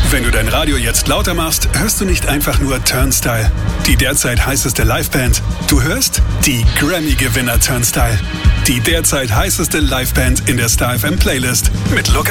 Wenn du dein Radio jetzt lauter machst, hörst du nicht einfach nur Turnstile, die derzeit heißeste Liveband. Du hörst die Grammy-Gewinner Turnstile, die derzeit heißeste Liveband in der Star FM Playlist mit Lukas